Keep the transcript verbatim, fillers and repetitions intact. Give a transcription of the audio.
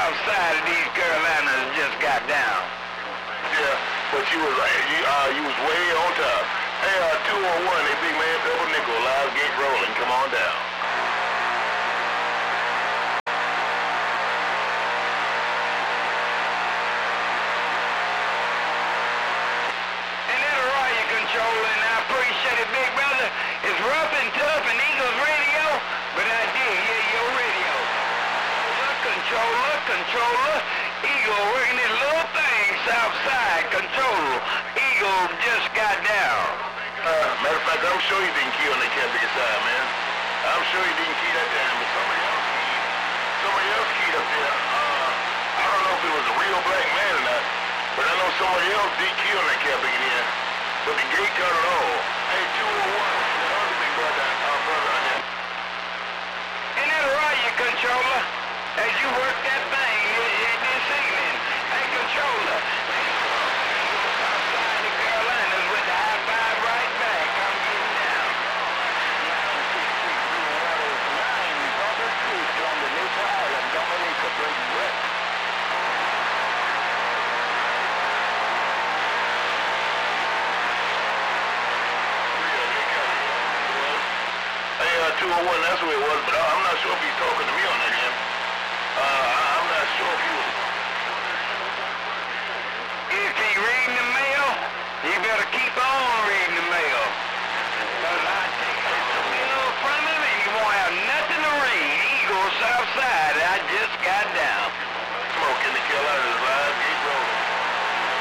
south side of these Carolinas just got down. Yeah, but you was uh, you, uh, you was way on top. Hey, uh, two oh one, they big man, double nickel, live gate rolling. Come on down. And that Arroyo control, and I appreciate it, big brother. It's rough and tough and Eagles radio, but I did hear your radio. Controller, controller, Eagle working his little thing south side. Controller, Eagle just got down. Uh, matter of fact, I'm sure you didn't key on the Catholic side, man. I'm sure you didn't key that down, but somebody else keyed. Somebody else keyed up there. Uh, I don't know if it was a real black man or not, but I know somebody else did key on that Catholic in here. But the gate cut it all. Hey, two oh one, the other big brother, our brother out there. And that Arroyo controller, as you work that thing this evening, hey controller, outside the Carolinas with the high five right back. I'm getting down. nine Robert Creek on the Neutral Island, Dominica, bring west. Hey, uh, two oh one, that's who it was, but I'm not sure if he's talking to me on that end. Uh, I'm not sure if he was. If he reading the mail, he better keep on reading the mail. Because I take the mail from him and he won't have nothing to read. Eagle south side, I just got